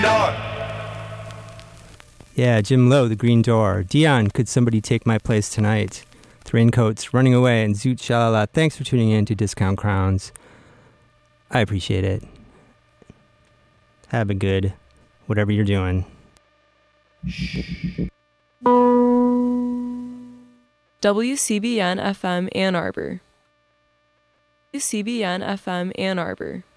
Yeah, Jim Lowe, The Green Door. Dion, Could Somebody Take My Place Tonight? The Raincoats, Running Away, and Zoot Shalala. Thanks for tuning in to Discount Crowns. I appreciate it. Have a good whatever you're doing. WCBN FM Ann Arbor. WCBN FM Ann Arbor.